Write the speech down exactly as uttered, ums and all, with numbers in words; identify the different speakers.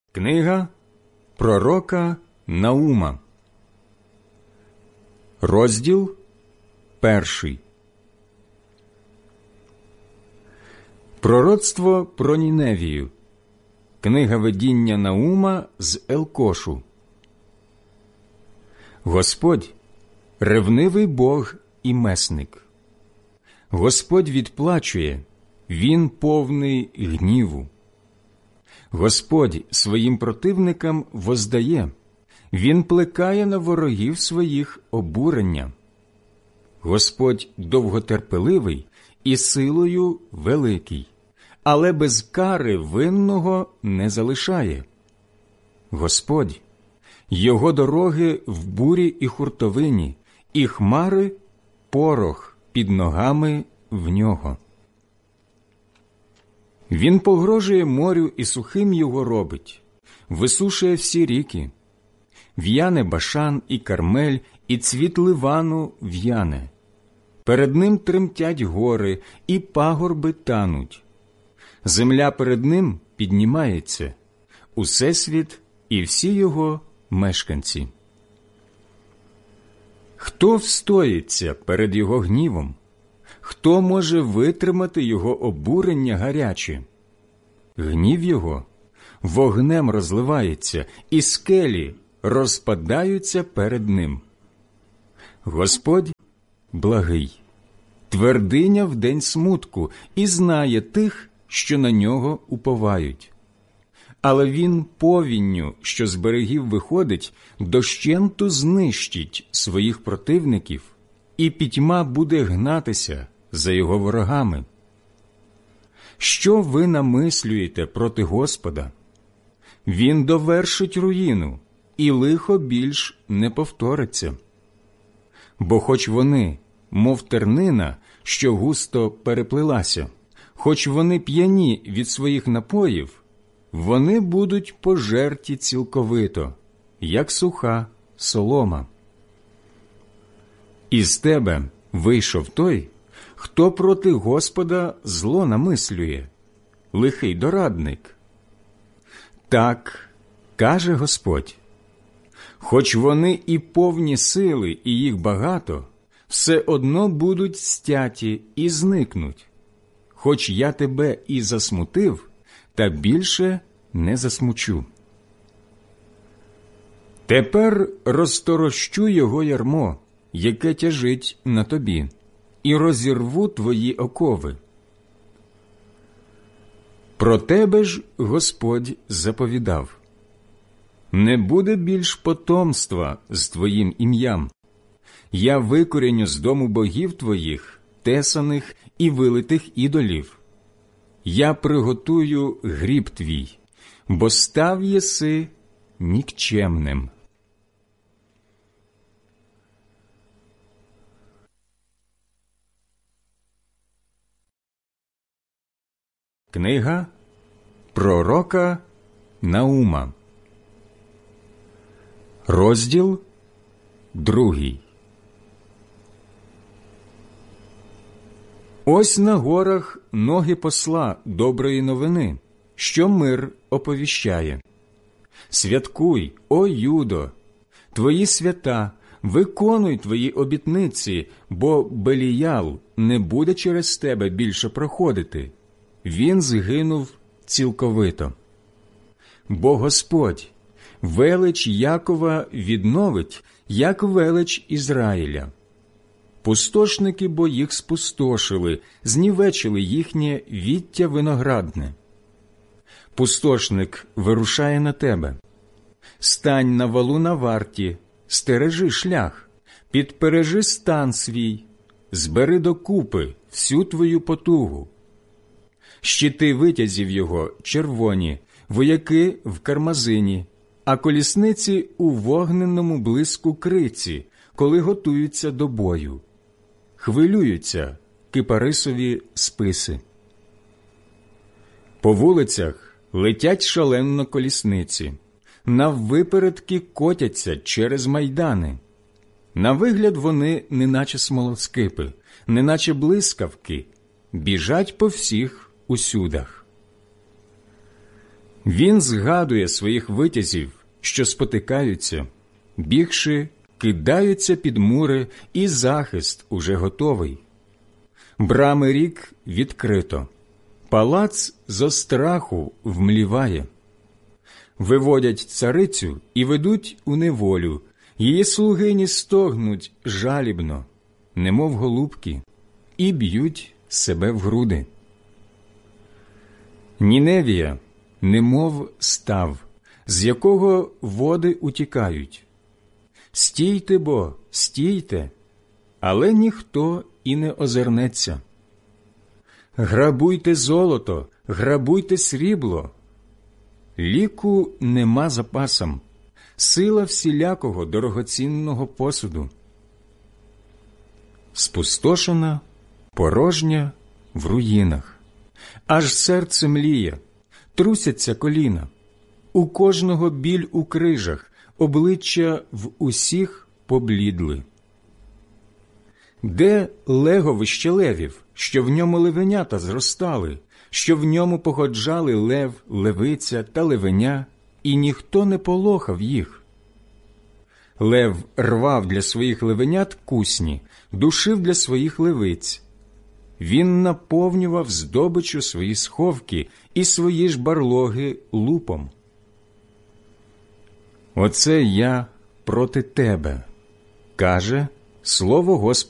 Speaker 1: Книга пророка Наума. Розділ перший. Пророцтво про Ніневію. Книга видіння Наума з Елкошу. Господь – ревнивий Бог і месник. Господь відплачує, Він повний гніву. Господь своїм противникам воздає, Він плекає на ворогів своїх обурення. Господь довготерпеливий і силою великий, але без кари винного не залишає. Господь – Його дороги в бурі і хуртовині, і хмари – порох під ногами в нього. Він погрожує морю і сухим його робить, висушує всі ріки. В'яне Башан і Кармель, і цвіт Ливану в'яне. Перед ним тремтять гори, і пагорби тануть. Земля перед ним піднімається, усесвіт і всі його мешканці. Хто встоїться перед його гнівом? Хто може витримати його обурення гаряче? Гнів його вогнем розливається, і скелі розпадаються перед ним. Господь благий, твердиня в день смутку, і знає тих, що на нього уповають. Але він повінню, що з берегів виходить, дощенту знищить своїх противників, і пітьма буде гнатися за його ворогами. Що ви намислюєте проти Господа? Він довершить руїну, і лихо більш не повториться. Бо хоч вони, мов тернина, що густо переплилася, хоч вони п'яні від своїх напоїв, вони будуть пожерті цілковито, як суха солома. Із тебе вийшов той, хто проти Господа зло намислює, лихий дорадник. Так, каже Господь, хоч вони і повні сили, і їх багато, все одно будуть стяті і зникнуть. Хоч я тебе і засмутив, та більше не засмучу. Тепер розторощу його ярмо, яке тяжить на тобі, і розірву твої окови. Про тебе ж Господь заповідав: не буде більш потомства з твоїм ім'ям. Я викоріню з дому богів твоїх, тесаних і вилитих ідолів. Я приготую гріб твій, бо став єси нікчемним. Книга пророка Наума. Розділ другий. Ось на горах ноги посла доброї новини, що мир оповіщає. Святкуй, о Юдо, твої свята, виконуй твої обітниці, бо Беліял не буде через тебе більше проходити. Він згинув цілковито. Бо Господь велич Якова відновить, як велич Ізраїля. Пустошники бо їх спустошили, знівечили їхнє віття виноградне. Пустошник вирушає на тебе. Стань на валу на варті, стережи шлях, підпережи стан свій, збери докупи всю твою потугу. Щити витязів його червоні, вояки в кармазині, а колісниці у вогненному блиску криці, коли готуються до бою. Хвилюються кипарисові списи. По вулицях летять шалено колісниці, наввипередки котяться через майдани. На вигляд вони неначе смолоскипи, неначе блискавки, біжать по всіх усюдах. Він згадує своїх витязів, що спотикаються, бігши, кидаються під мури, і захист уже готовий. Брами рік відкрито, палац зо страху вмліває. Виводять царицю і ведуть у неволю, її слугині стогнуть жалібно, немов голубки, і б'ють себе в груди. Ніневія, немов став, з якого води утікають. Стійте бо, стійте, але ніхто і не озирнеться. Грабуйте золото, грабуйте срібло. Ліку нема запасом, сила всілякого дорогоцінного посуду. Спустошена, порожня в руїнах, аж серце мліє, трусяться коліна, у кожного біль у крижах, обличчя в усіх поблідли. Де леговище левів, що в ньому левенята зростали, що в ньому походжали лев, левиця та левеня, і ніхто не полохав їх? Лев рвав для своїх левенят кусні, душив для своїх левиць. Він наповнював здобичу свої сховки і свої ж барлоги лупом. Оце я проти тебе, каже слово Господа.